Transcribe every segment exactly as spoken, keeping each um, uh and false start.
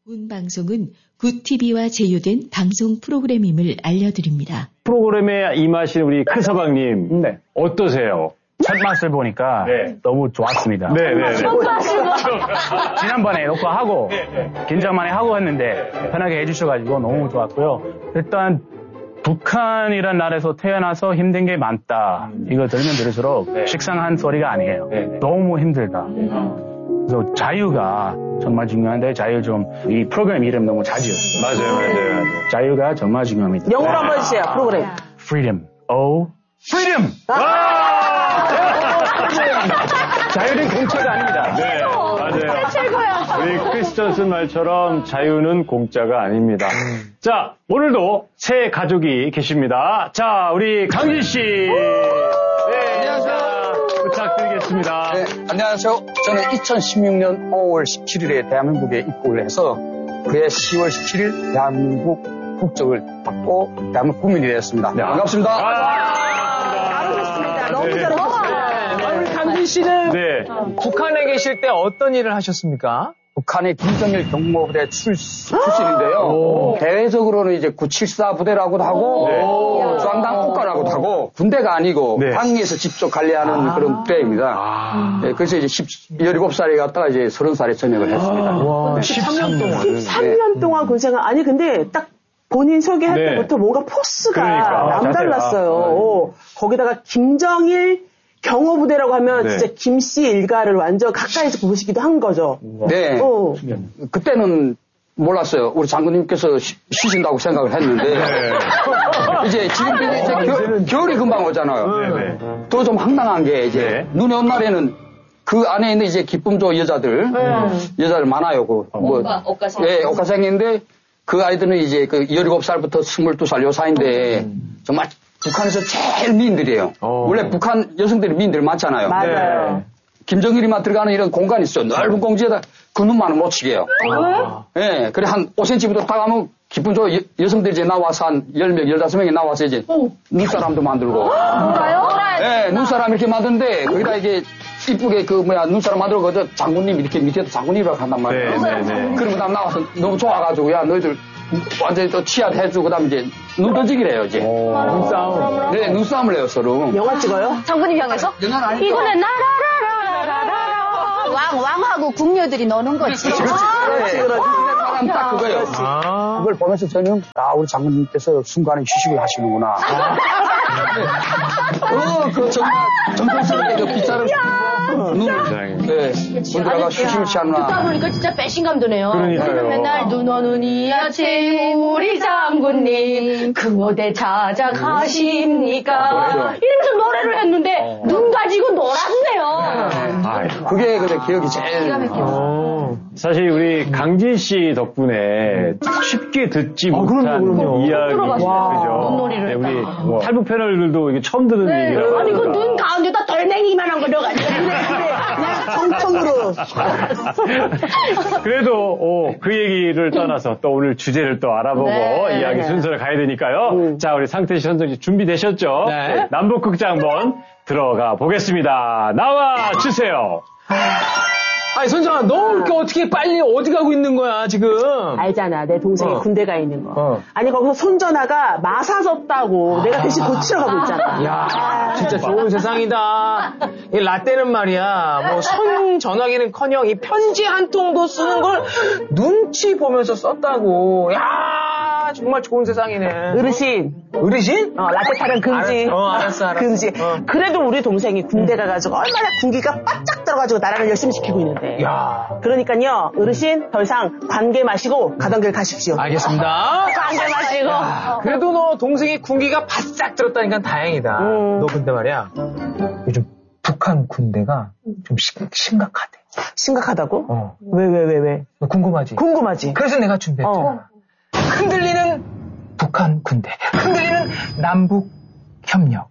본 방송은 굿티비와 제휴된 방송 프로그램임을 알려드립니다. 프로그램에 임하신 우리 큰서방님, 네. 어떠세요? 첫 맛을 보니까 네. 너무 좋았습니다. 네네네. 지난번에 녹화하고 긴장 많이 하고 했는데 편하게 해주셔가지고 너무 좋았고요. 일단 북한이란 나라에서 태어나서 힘든 게 많다. 이거 들으면 들을수록 네. 식상한 소리가 아니에요. 네, 네. 너무 힘들다. 그래서 자유가 정말 중요한데 자유 좀 이 프로그램 이름 너무 잘 지었어요. 맞아요, 맞아요. 자유가 정말 중요합니다. 영어로 한번 해주세요. 프로그램. Freedom. O. Freedom. 자유는 공짜가 아닙니다. 네, 맞아요. 최고야. 우리 크리스 존슨 말처럼 자유는 공짜가 아닙니다. 자, 오늘도 새 가족이 계십니다. 자, 우리 강진 씨. 네, 안녕하세요. 부탁드리겠습니다. 네, 안녕하세요. 저는 이천십육 년 오월 십칠일에 대한민국에 입국을 해서 그해 시월 십칠일 대한민국 국적을 받고 대한민국 국민이 되었습니다. 네, 반갑습니다. 잘하셨습니다. 너무 네. 잘하셨어요. 우리 강진 씨는 네. 북한에 계실 때 어떤 일을 하셨습니까? 북한의 김정일 경모부대 출, 출신인데요. 대외적으로는 이제 구칠사 부대라고도 하고, 네. 중앙당 국가라고도 하고, 군대가 아니고, 네. 방위에서 직접 관리하는 아. 그런 부대입니다. 아. 네, 그래서 이제 열일곱 살에 갔다가 이제 서른 살에 전역을 했습니다. 와, 십삼 년. 십삼 년 동안 고생을, 아니, 근데 딱 본인 소개할 네. 때부터 뭔가 포스가 그러니까, 남달랐어요. 어, 거기다가 김정일 경호부대라고 하면 네. 진짜 김씨 일가를 완전 가까이서 보시기도 한 거죠. 네. 어. 그때는 몰랐어요. 우리 장군님께서 쉬, 쉬신다고 생각을 했는데. 네. 이제 지금 이제 겨, 겨울이 금방 오잖아요. 네. 또 좀 황당한 게 이제 네. 눈이 온 날에는 그 안에 있는 이제 기쁨조 여자들, 여자들 많아요. 그, 뭐, 옷가생. 예, 옷가생인데 그 아이들은 이제 그 열일곱 살부터 스물두 살 요 사이인데 정말 북한에서 제일 미인들이에요. 오. 원래 북한 여성들이 미인들 많잖아요. 맞아요. 네. 김정일이만 들어가는 이런 공간이 있어요. 넓은 공지에다 그 눈만은 못 치게요. 예, 그래 한 오 센티미터 딱 가면 기쁜 저 여, 여성들이 이제 나와서 한 열 명, 열다섯 명이 나와서 이제 눈사람도 만들고. 뭔가요? 예, 눈사람 이렇게 만드는데 거기다 이게 이쁘게 그 뭐야 눈사람 만들고 그 장군님 이렇게 밑에도 장군님이라고 한단 말이에요. 네, 네, 네. 그러고 다음 나와서 너무 좋아가지고 야 너희들 완전히 또 치읓 해주고 그다음 이제 눈 던지기를 해요 이제. 눈싸움. 네, 눈싸움을 해요 서로. 영화 찍어요? 장군님 향해서? 이거는 나라라라라라라 왕, 왕하고 궁녀들이 노는 거지. 그렇지. 네. 사람 딱 그거예요. 아. 그걸 보면서 저는 아 우리 장군님께서 순간에 휴식을 하시는구나. 어, 그 정말 정성스럽게 그 빗자루 눈을 네, 분들아가 휴식을 취하는구나. 듣다 보니까 진짜 배신감 드네요. 그러니까요. 맨날 눈 오는 이 아침 우리 장군님 그 무대 찾아가십니까? 이러면서 노래를 했는데 눈 가지고 놀았네요. 아유. 그게 그게 기억이 제일. 어. 사실 우리 강진 씨 덕분에 쉽게 듣지 못한 그럼요, 그럼요. 이야기죠. 그죠? 눈놀이를 네, 우리 했다. 뭐 탈북 패널들도 이게 처음 듣는 얘기라고. 아니 그 합니다. 눈 가운데다 돌멩이만한 거 넣어가지고. 청청으로. 그래도 오, 그 얘기를 떠나서 또 오늘 주제를 또 알아보고 네. 이야기 순서를 가야 되니까요. 자, 우리 상태 씨, 선생 씨 준비되셨죠? 네. 남북극장 한번 들어가 보겠습니다. 나와 주세요. 아니, 선정아, 너 이렇게 어떻게 빨리 어디 가고 있는 거야, 지금? 알잖아, 내 동생이 어. 군대 가 있는 거. 어. 아니, 거기서 손전화가 마사졌다고 내가 대신 고치러 가고 있잖아. 야, 진짜 좋은 세상이다. 이 라떼는 말이야, 뭐, 손 전화기는 커녕 이 편지 한 통도 쓰는 걸 눈치 보면서 썼다고. 야, 정말 좋은 세상이네. 어르신, 어르신? 어, 라떼 타령 금지. 알았어, 어, 알았어, 알았어. 금지. 어. 그래도 우리 동생이 군대 가가지고 얼마나 군기가 바짝 들어가지고 나라를 열심히 지키고 있는데. 야, 그러니까요, 어르신, 더 이상 관계 마시고 가던 길 가십시오. 알겠습니다. 관계 마시고. 그래도 너 동생이 군기가 바싹 들었다니까 다행이다. 음. 너 근데 말이야, 요즘 북한 군대가 좀 심, 심각하대. 심각하다고? 어. 왜, 왜, 왜, 왜? 너 궁금하지? 궁금하지? 그래서 내가 준비했잖아. 어. 흔들리는 북한 군대, 흔들리는 남북 협력.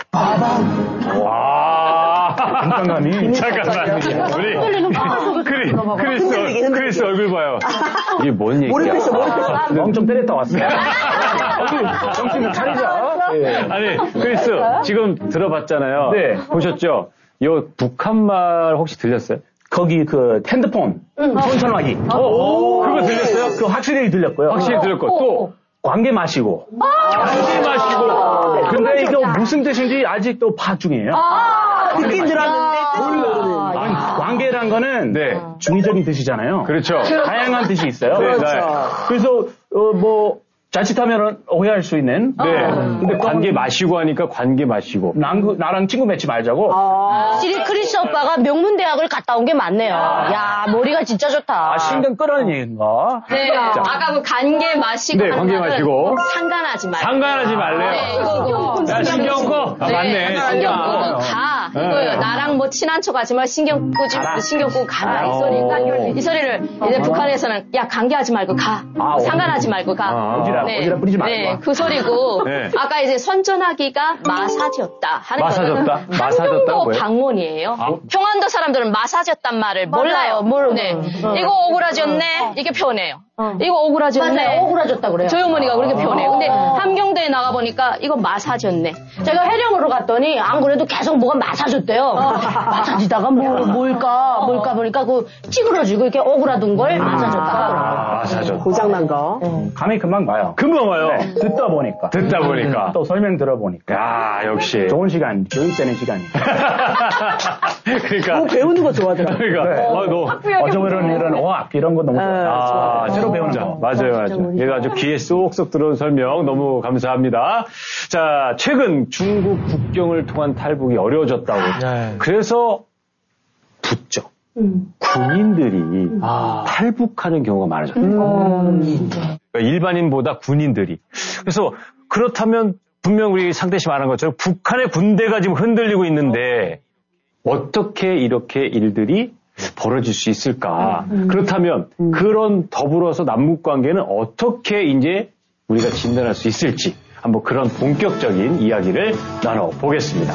와. 감감이 잠깐만. 우리 크리, 크리스, 흔들리게, 흔들리게. 크리스 얼굴 봐요. 이게 뭔 얘기야? 몰입했어, 몰입했어. 엄청 때렸다 왔어요. 정신을 차리자. 예. 아니, 크리스, 지금 들어봤잖아요. 네. 보셨죠? 요 북한말 혹시 들렸어요? 거기 그 핸드폰, 손전화기. 오, 그거 들렸어요? 그 확실히 들렸고요. 확실히 들렸고, 또. 관계 마시고. 관계 마시고. 근데 이게 무슨 뜻인지 아직도 파악 중이에요. 듣긴 들었는데 몰라. 아니, 관계란 거는 네. 중의적인 뜻이잖아요. 그렇죠. 다양한 뜻이 있어요. 그렇죠. 네. 그래서 어, 뭐 자칫하면 오해할 수 있는. 네. 근데 관계 마시고 하니까 관계 마시고. 난, 나랑 친구 맺지 말자고. 확실히 크리스 오빠가 명문대학을 갔다 온 게 맞네요. 야, 머리가 진짜 좋다. 아, 신경 끄라는 얘기인가? 네, 아까 그 관계 마시고. 네, 관계 마시고. 상관하지 말고. 상관하지 말래요. 네, 이거고. 야, 신경 꺼. 아, 네, 맞네. 신경 끄고 가. 이거예요. 나랑 뭐 친한 척 하지만 신경 끄지, 신경 끄고 가라. 이 소리. 이 소리를 이제 북한에서는 야, 관계하지 말고 가. 상관하지 말고 가. 오지랖, 오지랖 뿌리지 말고. 네, 그 소리고. 네. 아까 이제 선전하기가 마사졌다 하는 마사졌다? 거는 마사졌다는 한경도 뭐예요? 방언이에요. 평안도 사람들은 마사졌단 말을 몰라요. 모르. 네. 이거 억울하졌네. 이렇게 표현해요. 이거 억울하졌네. 맞아요. 억울하졌다 그래요. 저희 어머니가 그렇게 표현해요. 근데 함경대에 나가보니까 이거 마사졌네. 제가 해령으로 갔더니 안 그래도 계속 뭐가 마사졌대요. 마사지다가 뭐, 뭘까, 뭘까 보니까 그 찌그러지고 이렇게 오그라든 걸 마사졌다 하더라고요. 아, 마사졌다. 고장난 거. 감이 금방 와요. 금방 와요. 네, 듣다 보니까. 듣다 보니까. 또 설명 들어보니까. 야, 역시. 좋은 시간, 교육되는 시간이. 그러니까. 뭐 배우는 거 좋아하더라고요. 그러니까. 네. 어, 너. 어쩌고 이런, 이런 어학, 이런 거 너무 좋아요. 아, 새로 배우는 거. 맞아요, 맞아요. 얘가 아주 귀에 쏙쏙 들어온 설명 너무 감사합니다. 자, 최근 중국 국경을 통한 탈북이 어려워졌다고. 네. 그래서 붙죠. 군인들이 탈북하는 경우가 많아졌다. 그러니까 일반인보다 군인들이. 그래서 그렇다면 분명 우리 상태 씨 말한 것처럼 북한의 군대가 지금 흔들리고 있는데 어떻게 이렇게 일들이 벌어질 수 있을까? 음. 그렇다면 음. 그런 더불어서 남북 관계는 어떻게 이제 우리가 진단할 수 있을지 한번 그런 본격적인 이야기를 나눠보겠습니다.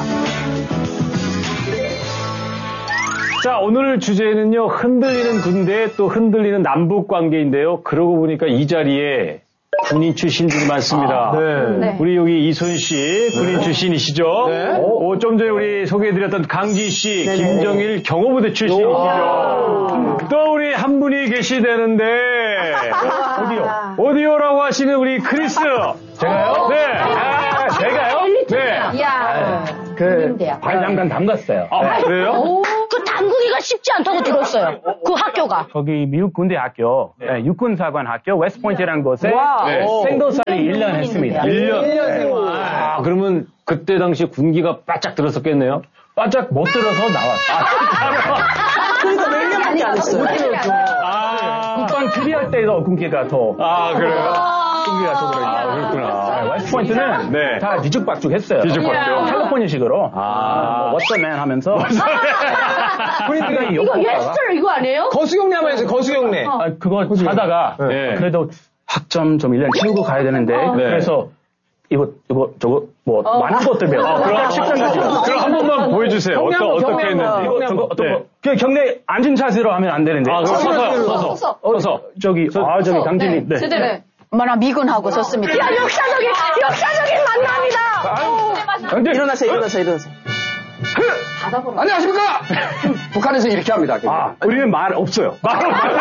자, 오늘 주제는요, 흔들리는 군대 또 흔들리는 남북 관계인데요. 그러고 보니까 이 자리에 군인 출신들이 많습니다. 아, 네. 네. 우리 여기 이소연 씨 군인 네. 출신이시죠? 네. 오, 오, 좀 전에 우리 소개해드렸던 강진 씨, 네네. 김정일 경호부대 출신이시죠? 또 우리 한 분이 계시다는데 오디오, 오디오라고 하시는 우리 크리스. 제가요? 네. 아, 제가요? 네. 이야. 그 발장관 담갔어요. 아, 네. 그래요? 오, 그 담그기가 쉽지 않다고 들었어요. 그 학교가. 거기 미국 군대 학교, 네, 육군사관 학교 웨스트포인트라는 곳에 네. 생도살이 일 년 했습니다. 일 년. 일 년 생활. 아, 그러면 그때 당시 군기가 바짝 들었었겠네요? 바짝 못 들어서 나왔어요. 그러니까 몇 년밖에 안 했어요. 아, 국방 필요할 때도 군기가 더. 아, 그래요? 군기가 더 들어있어요. 아, 그렇구나. 웨스트포인트는 네. 다 뒤죽박죽 했어요. 뒤죽박죽. 캘리포니아식으로. 아. 워터맨 하면서. 군인들이 이거 예스터 이거 아니에요? 거수경례 한번 해주세요. 거수경례. 아, 그거 하다가 네. 그래도 학점 좀 일 년 채우고 가야 되는데 네. 그래서 이거 이거 저거 뭐 많은 것들 배워. 아, 그럼 십장까지. 그럼 한 번만 보여주세요. 경례 어떠, 한번, 어떻게 경례 했는지. 한번. 이거 저거 어떤 네. 거? 그 경례 앉은 자세로 하면 안 되는데. 아, 그럼 서서, 서서, 서서. 저기 아 저기 강진님. 네. 제대로. 얼마나 미군하고 섰습니다. 야, 역사적인, 역사적인 만남이다! 강진 일어나세요, 일어나세요, 일어나세요. 안녕하십니까? 북한에서 이렇게 합니다. 아, 우리는 말 없어요. 말 없어요.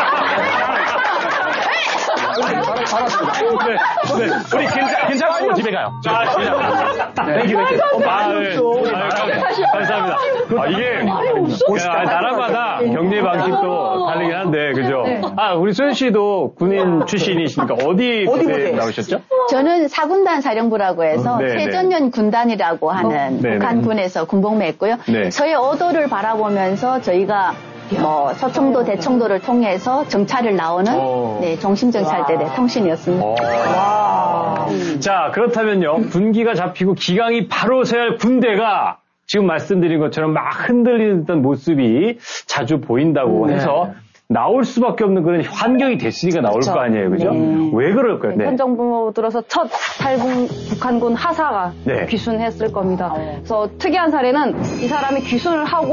잘했습니다. 네, 네. 우리 괜찮, 괜찮고 집에 가요. 자, 네. 땡큐, 땡큐. 아, 네. 아, 감사합니다. 아, 이게, 야, 나라마다 경례 방식도 다르긴 한데, 그죠? 아, 우리 소연 씨도 군인 출신이시니까 어디, 어디 부대 부대? 나오셨죠? 저는 사군단 사령부라고 해서 네, 최전년 군단이라고 하는 네, 북한군에서 군복무했고요. 네. 저희 오도를 바라보면서 저희가 뭐 서청도, 대청도를 통해서 정찰을 나오는 오. 네, 종심정찰대대 통신이었습니다. 와. 자, 그렇다면요. 군기가 잡히고 기강이 바로 서야 할 군대가 지금 말씀드린 것처럼 막 흔들리는 듯한 모습이 자주 보인다고 네. 해서 나올 수밖에 없는 그런 환경이 됐으니까 나올 그렇죠. 거 아니에요. 그죠? 네. 왜 그럴까요? 네. 현 정부 들어서 첫 탈북 북한군 하사가 네. 귀순했을 겁니다. 그래서 특이한 사례는 이 사람이 귀순을 하고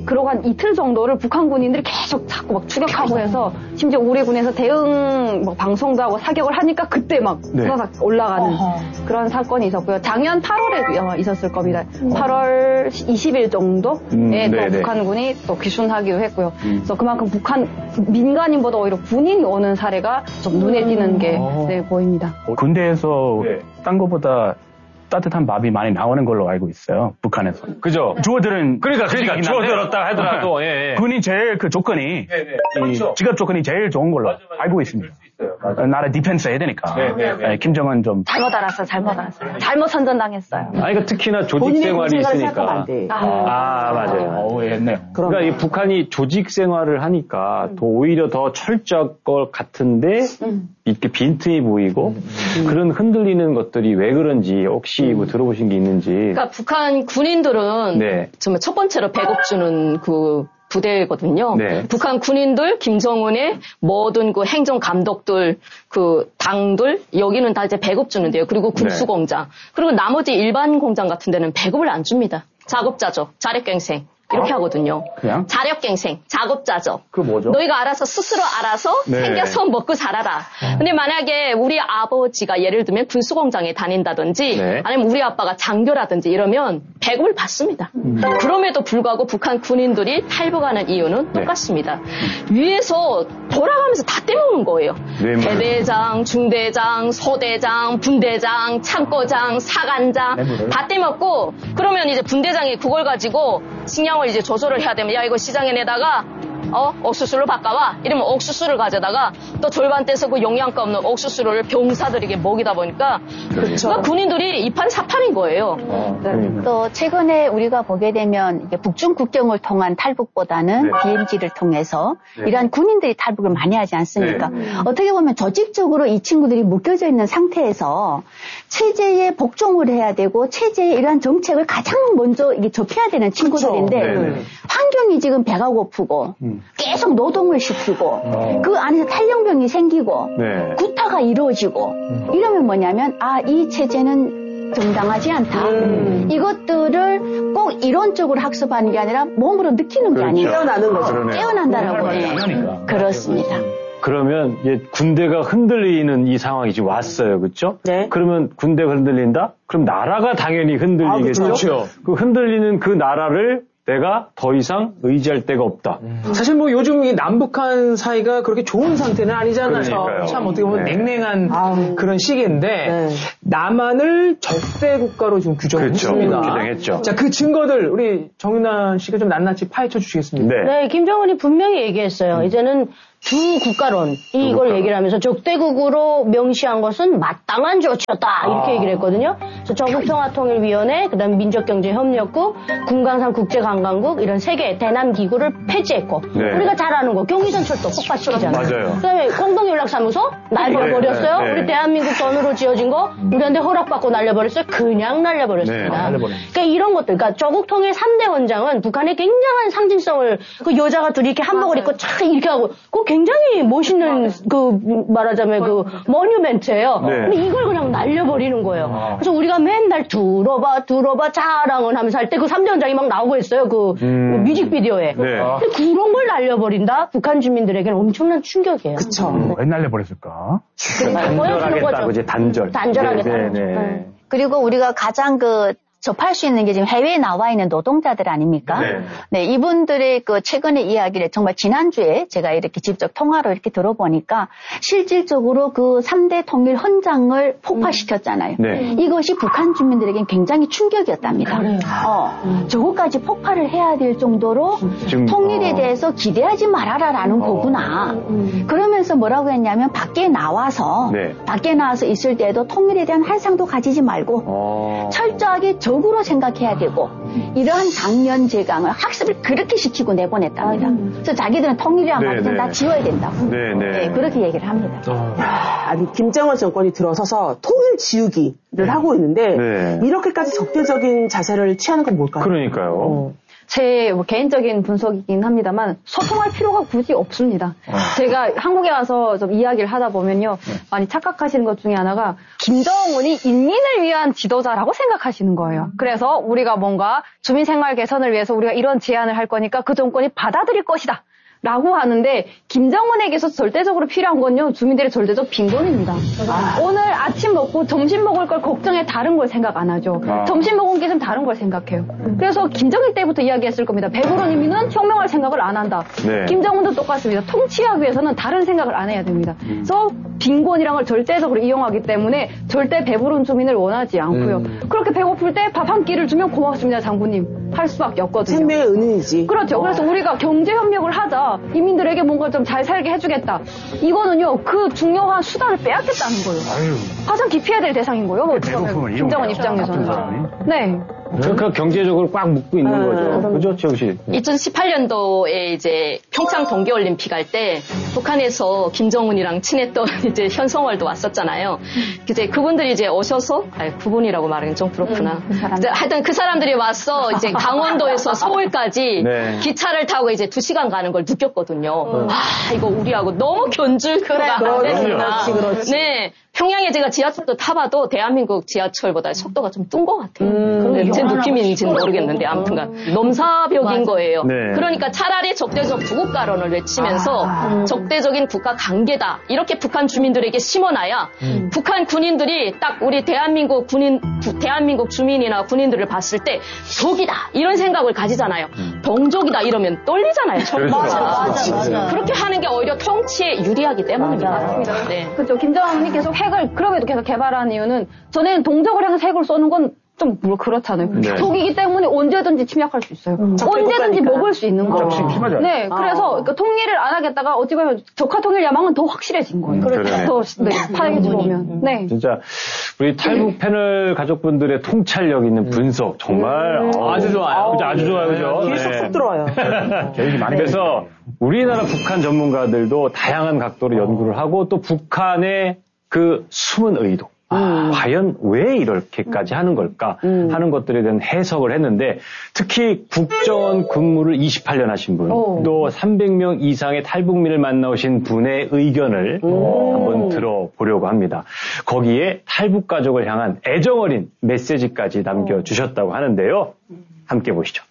그러고 한 이틀 정도를 북한 군인들이 계속 자꾸 막 추격하고 해서 심지어 우리 군에서 대응 뭐 방송도 하고 사격을 하니까 그때 막 네. 올라가는 어허. 그런 사건이 있었고요. 작년 팔월에 있었을 겁니다. 팔월 이십일 정도에 음, 또 네네. 북한군이 또 귀순하기도 했고요. 그래서 그만큼 북한 민간인보다 오히려 군인이 오는 사례가 좀 눈에 띄는 게 네, 보입니다. 군대에서 네. 딴 것보다 따뜻한 밥이 많이 나오는 걸로 알고 있어요. 북한에서. 그죠? 주어들은 그러니까, 그러니까, 주어들었다 하더라도, 예, 예. 군이 제일 그 조건이, 이 직업 조건이 제일 좋은 걸로 알고 있습니다. 나라 디펜스 해야 되니까. 네, 네, 네. 네, 김정은 좀. 잘못 알았어요. 잘못 알았어요. 잘못 선전당했어요. 아니, 그러니까 특히나 조직 본인의 생활이 생활을 있으니까. 생각하면 안 돼. 아, 맞아요. 어, 했네요. 그러니까 이 북한이 조직 생활을 하니까 더 오히려 더 철저할 것 같은데 이렇게 빈틈이 보이고 그런 흔들리는 것들이 왜 그런지 혹시 뭐 들어보신 게 있는지. 그러니까 북한 군인들은 네. 정말 첫 번째로 배급 주는 그 부대거든요. 네. 북한 군인들, 김정은의 모든 그 행정 감독들, 그 당들 여기는 다 이제 배급 주는데요. 그리고 군수 공장. 그리고 나머지 일반 공장 같은 데는 배급을 안 줍니다. 작업자죠. 자력갱생. 이렇게 아? 하거든요. 그냥? 자력갱생, 작업자죠. 그 뭐죠? 너희가 알아서 스스로 알아서 네. 생겨서 먹고 살아라. 근데 만약에 우리 아버지가 예를 들면 군수공장에 다닌다든지 네. 아니면 우리 아빠가 장교라든지 이러면 배급을 받습니다. 음. 그럼에도 불구하고 북한 군인들이 탈북하는 이유는 네. 똑같습니다. 위에서 돌아가면서 다 떼먹는 거예요. 네, 뭐. 대대장, 중대장, 소대장, 분대장, 창고장, 사관장 네, 다 떼먹고 그러면 이제 분대장이 그걸 가지고 식량을 이제 조절을 해야 되면 야 이거 시장에 내다가 어 옥수수를 바꿔와 이러면 옥수수를 가져다가 또 절반 떼서 그 영양가 없는 옥수수를 병사들에게 먹이다 보니까 그러니까 군인들이 이판사판인 거예요. 어, 네. 또 최근에 우리가 보게 되면 이게 북중 국경을 통한 탈북보다는 네. 비엠지를 통해서 네. 이러한 군인들이 탈북을 많이 하지 않습니까? 네. 어떻게 보면 조직적으로 이 친구들이 묶여져 있는 상태에서 체제에 복종을 해야 되고 체제의 이러한 정책을 가장 먼저 이게 접해야 되는 친구들인데 그렇죠. 네, 네. 환경이 지금 배가 고프고 음. 계속 노동을 시키고 어. 그 안에서 탈영병이 생기고 네. 구타가 이루어지고 이러면 뭐냐면 아, 이 체제는 정당하지 않다. 음. 이것들을 꼭 이론적으로 학습하는 게 아니라 몸으로 느끼는 게 그렇죠. 아니에요. 깨어나는 거죠. 그러네요. 깨어난다라고 해요. 당연하니까. 그렇습니다. 그러면 이제 군대가 흔들리는 이 상황이 지금 왔어요. 그렇죠? 네. 그러면 군대가 흔들린다? 그럼 나라가 당연히 흔들리겠죠? 아, 그렇죠. 그 흔들리는 그 나라를 내가 더 이상 의지할 데가 없다. 사실 뭐 요즘 이 남북한 사이가 그렇게 좋은 상태는 아니잖아요. 그러니까요. 참 어떻게 보면 네. 냉랭한 아우. 그런 시기인데 네. 남한을 적대 국가로 지금 규정을 그렇죠. 했습니다. 규정했죠. 자, 그 증거들 우리 정윤아 씨가 좀 낱낱이 파헤쳐 주시겠습니까? 네. 네, 김정은이 분명히 얘기했어요. 이제는 두 국가론 이걸 국가론. 얘기를 하면서 적대국으로 명시한 것은 마땅한 조치였다 이렇게 아. 얘기를 했거든요. 그래서 전국통합통일위원회, 그다음 민족경제협력국, 군강산 국제관광국 이런 세 개 대남 기구를 폐지했고 네. 우리가 잘 아는 거 경의선철도 폭파시키잖아요. 맞아요. 그다음에 공동연락사무소 날려버렸어요. 네, 네. 우리 대한민국 돈으로 지어진 거 우리한테 허락받고 날려버렸어요. 그냥 날려버렸습니다. 네, 날려버렸네. 그러니까 이런 것들, 그러니까 조국통일 삼 대 원장은 북한의 굉장한 상징성을 그 여자가 둘이 이렇게 한복을 입고 촥 이렇게 하고 그 굉장히 멋있는 그 말하자면 그 모뉴멘트예요. 네. 근데 이걸 그냥 날려버리는 거예요. 그래서 우리가 맨날 들어봐 들어봐 자랑을 하면서 할 때 그 삼 대 원장이 막 나오고 있어요. 그 음. 뮤직비디오에. 네. 근데 그런 걸 날려버린다? 북한 주민들에게는 엄청난 충격이에요. 그쵸. 왜 날려버렸을까? 단절하겠다고 이제 단절. 단절하겠다. 네, 네, 네. 네. 그리고 우리가 가장 그 접할 수 있는 게 지금 해외에 나와 있는 노동자들 아닙니까? 네. 네, 이분들의 그 최근의 이야기를 정말 지난주에 제가 이렇게 직접 통화로 이렇게 들어보니까 실질적으로 그 삼 대 통일 헌장을 폭파시켰잖아요. 네. 이것이 북한 주민들에겐 굉장히 충격이었답니다. 그래요. 어, 저거까지 폭발을 해야 될 정도로 지금, 통일에 어. 대해서 기대하지 말아라라는 어. 거구나. 그러면서 뭐라고 했냐면 밖에 나와서 네. 밖에 나와서 있을 때에도 통일에 대한 환상도 가지지 말고 어. 철저하게 적으로 생각해야 되고 이러한 장면 제강을 학습을 그렇게 시키고 내보냈답니다. 그래서 자기들은 통일이란 네, 말을 네. 다 지워야 된다고. 네, 네. 네, 그렇게 얘기를 합니다. 아니, 김정은 정권이 들어서서 통일 지우기를 하고 있는데 네. 이렇게까지 적대적인 자세를 취하는 건 뭘까요? 그러니까요. 어. 제 뭐 개인적인 분석이긴 합니다만 소통할 필요가 굳이 없습니다. 어. 제가 한국에 와서 좀 이야기를 하다 보면요. 많이 착각하시는 것 중에 하나가 김정은이 인민을 위한 지도자라고 생각하시는 거예요. 그래서 우리가 뭔가 주민 생활 개선을 위해서 우리가 이런 제안을 할 거니까 그 정권이 받아들일 것이다. 라고 하는데 김정은에게서 절대적으로 필요한 건요. 주민들의 절대적 빈곤입니다. 아. 오늘 아침 먹고 점심 먹을 걸 걱정해 다른 걸 생각 안 하죠. 아. 점심 먹은 게 좀 다른 걸 생각해요. 그래서 김정일 때부터 이야기했을 겁니다. 배부른 인민은 혁명할 생각을 안 한다. 네. 김정은도 똑같습니다. 통치하기 위해서는 다른 생각을 안 해야 됩니다. 음. 그래서 빈곤이란 걸 절대적으로 이용하기 때문에 절대 배부른 주민을 원하지 않고요. 음. 그렇게 배고플 때 밥 한 끼를 주면 고맙습니다. 장군님. 할 수밖에 없거든요. 생명의 은인이지. 그렇죠. 그래서 어. 우리가 경제협력을 하자. 이민들에게 뭔가 좀 잘 살게 해주겠다. 이거는요, 그 중요한 수단을 빼앗겠다는 거예요. 아유. 가장 기피해야 될 대상인 거예요. 김정은 입장에서는. 네. 그러니까 경제적으로 꽉 묶고 있는 아, 거죠. 그죠, 최영 씨? 이천십팔 년도에 이제 평창 동계올림픽 할 때 북한에서 김정은이랑 친했던 이제 현성월도 왔었잖아요. 이제 그분들이 이제 오셔서, 아니, 그분이라고 말하기는 좀 그렇구나. 음, 그 사람. 하여튼 그 사람들이 와서 이제 강원도에서 서울까지 네. 기차를 타고 이제 두 시간 가는 걸 느꼈거든요. 음. 아, 이거 우리하고 너무 견줄표가 안 되는구나. 그렇지, 그렇지. 네. 평양에 제가 지하철도 타봐도 대한민국 지하철보다 속도가 좀 뜬 것 같아요. 음, 제 느낌인지는 모르겠는데 아무튼간 넘사벽인 맞아. 거예요. 네. 그러니까 차라리 적대적 부국가론을 외치면서 아, 음. 적대적인 국가 관계다 이렇게 북한 주민들에게 심어놔야 음. 북한 군인들이 딱 우리 대한민국 군인, 구, 대한민국 주민이나 군인들을 봤을 때 적이다 이런 생각을 가지잖아요. 음. 동족이다 이러면 떨리잖아요. 그렇죠. 맞아, 맞아, 맞아. 그렇게 하는 게 오히려 통치에 유리하기 때문입니다. 맞습니다. 네. 그렇죠. 김정은이 계속 핵을 그럼에도 계속 개발한 이유는 전에는 동족을 향해서 핵을 쏘는 건 좀 뭐 그렇잖아요. 네. 적이기 때문에 언제든지 침략할 수 있어요. 음, 언제든지 먹을 수 있는 거예요. 심심하죠. 네, 아. 그래서 그러니까 통일을 안 하겠다가 어찌 보면 적화 통일 야망은 더 확실해진 거예요. 음, 그래. 더 네, 파헤쳐 보면. 네. 진짜 우리 탈북 패널 가족분들의 통찰력 있는 분석 정말 음. 어, 아주 좋아요. 그죠? 아주 좋아요, 그죠? 뒤에 쏙쏙 들어와요. 그래서 우리나라 북한 전문가들도 다양한 각도로 연구를 하고 또 북한의 그 숨은 의도. 아, 과연 왜 이렇게까지 하는 걸까 음. 하는 것들에 대한 해석을 했는데 특히 국정원 근무를 이십팔 년 하신 분, 오. 또 삼백 명 이상의 탈북민을 만나오신 분의 의견을 오. 한번 들어보려고 합니다. 거기에 탈북 가족을 향한 애정어린 메시지까지 남겨주셨다고 하는데요. 함께 보시죠.